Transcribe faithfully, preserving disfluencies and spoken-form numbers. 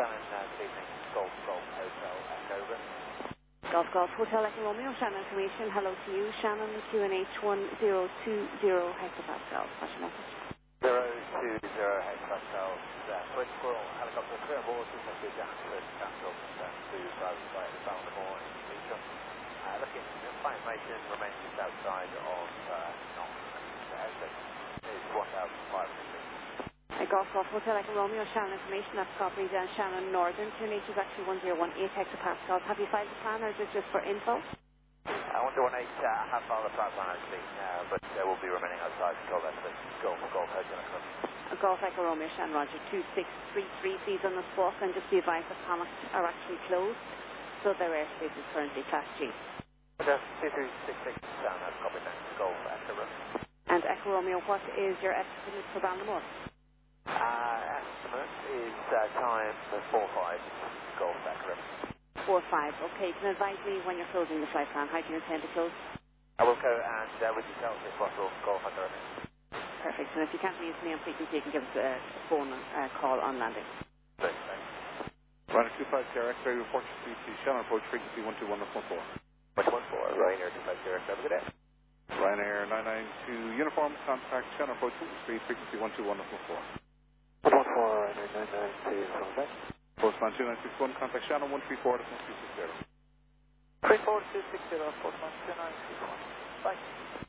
Shannon, uh, good evening. Golf Golf Hotel Echo, over. Golf Golf Hotel Echo Romeo, Shannon information. Hello to you, Shannon, Q N H one zero two zero hectopascals. What's your message? zero two zero hectopascals. Uh, Twin Squirrel helicopter clear on board. This must be Jack Chris Capital to private flight at Baltimore in Beecham. Uh, looking at flight information remains just outside of uh, Knox. The airspace is one thousand five hundred feet. Uh, Golf Golf Hotel Echo Romeo, Shannon information. That's copy down Shannon Northern. Q N H is actually one zero one eight hectopascals. Have you filed the plan or is it just for info? I want to one eight, uh, I have filed the flight plan actually, uh, but uh, we'll be remaining outside until that's the Golf Golf Hotel Echo. Uh, Golf Echo Romeo, Shannon Roger two six three three. Please on the spot and just be advised that Comet are actually closed, so their airspace is currently Class G. Okay, two three six six, down, I've copied that. Golf Echo Romeo. And Echo Romeo, what is your estimate for Baltimore? Uh, estimate is uh, time four five, Golf Echo Romeo. four five, okay. Can you advise me when you're closing the flight plan? How do you intend to close? I will go and uh, with yourself if possible, Golf Echo Romeo. Perfect. And if you can't reach me on frequency, you can give us a phone uh, call on landing. Great, thanks. Ryanair two five zero X-ray report to Shannon approach frequency one two one one four. one one four, Ryanair two five zero, have a good day. Ryanair nine nine two uniform, contact Shannon approach speed frequency one two one one four. one one four, Ryanair nine nine two, contact. Postman two nine six one, contact Shannon one three four one three six zero. three four two six zero, Postman two nine six one. Bye.